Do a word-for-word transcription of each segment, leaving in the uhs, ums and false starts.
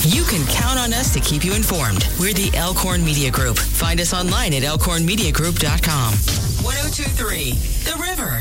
You can count on us to keep you informed. We're the Elkhorn Media Group. Find us online at elkhorn media group dot com. one oh two point three, The River.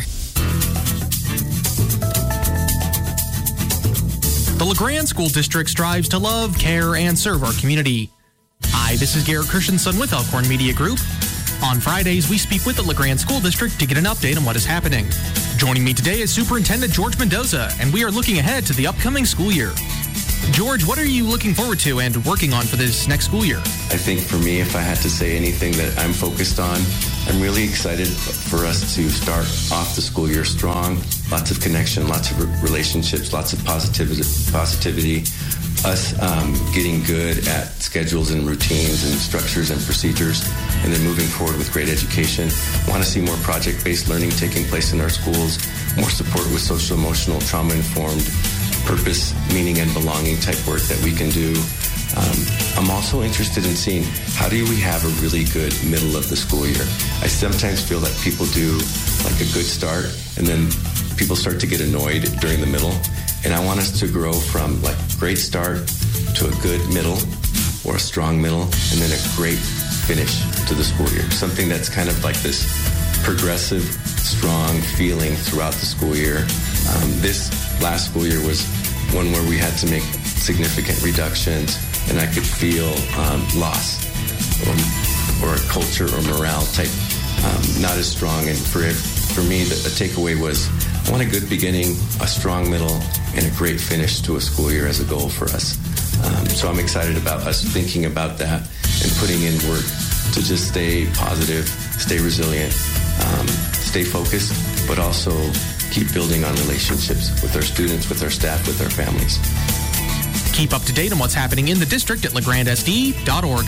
The LeGrand School District strives to love, care, and serve our community. Hi, this is Garrett Christensen with Elkhorn Media Group. On Fridays, we speak with the LeGrand School District to get an update on what is happening. Joining me today is Superintendent George Mendoza, and we are looking ahead to the upcoming school year. George, what are you looking forward to and working on for this next school year? I think for me, if I had to say anything that I'm focused on, I'm really excited for us to start off the school year strong. Lots of connection, lots of relationships, lots of positivity, positivity. us um, getting good at schedules and routines and structures and procedures, and then moving forward with great education. I want to see more project-based learning taking place in our schools, more support with social-emotional, trauma-informed, purpose, meaning, and belonging type work that we can do. Um, I'm also interested in seeing how do we have a really good middle of the school year. I sometimes feel that people do like a good start, and then people start to get annoyed during the middle. And I want us to grow from like great start to a good middle or a strong middle, and then a great finish to the school year. Something that's kind of like this progressive, strong feeling throughout the school year. Um, this last school year was one where we had to make significant reductions, and I could feel um, loss or, or a culture or morale type um, not as strong. And for for me, the, the takeaway was I want a good beginning, a strong middle, and a great finish to a school year as a goal for us. Um, so I'm excited about us thinking about that and putting in work to just stay positive, stay resilient, um, stay focused, but also keep building on relationships with our students, with our staff, with our families. Keep up to date on what's happening in the district at legrand s d dot org.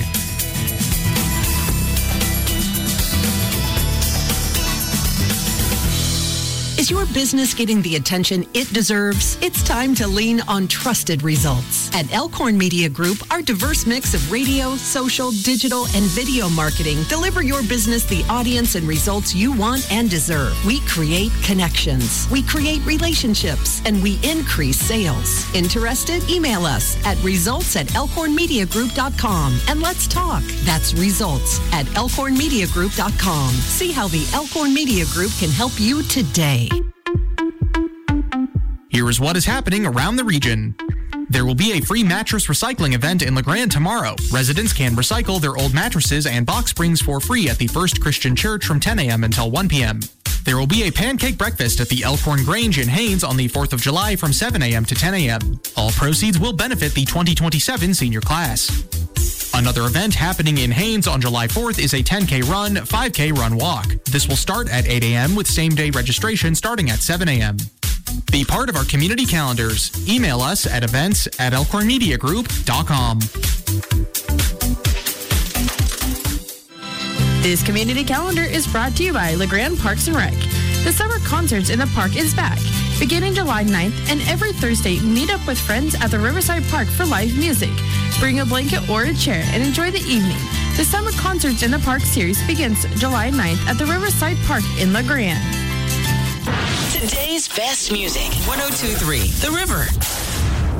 Is your business getting the attention it deserves? It's time to lean on trusted results. At Elkhorn Media Group, our diverse mix of radio, social, digital, and video marketing deliver your business the audience and results you want and deserve. We create connections, we create relationships, and we increase sales. Interested? Email us at results at elkhorn media group dot com and let's talk. That's results at elkhorn media group dot com. See how the Elkhorn Media Group can help you today. Here is what is happening around the region. There will be a free mattress recycling event in LeGrand tomorrow. Residents can recycle their old mattresses and box springs for free at the First Christian Church from ten a.m. until one p.m. There will be a pancake breakfast at the Elkhorn Grange in Haines on the fourth of July from seven a.m. to ten a.m. All proceeds will benefit the twenty twenty-seven senior class. Another event happening in Haines on July fourth is a ten K run, five K run walk. This will start at eight a.m. with same-day registration starting at seven a.m. Be part of our community calendars. Email us at events at elkhorn media group dot com. This community calendar is brought to you by LeGrand Parks and Rec. The summer concerts in the park is back. Beginning July ninth and every Thursday, meet up with friends at the Riverside Park for live music. Bring a blanket or a chair and enjoy the evening. The Summer Concerts in the Park series begins July ninth at the Riverside Park in LeGrand. Today's best music, one oh two point three, The River.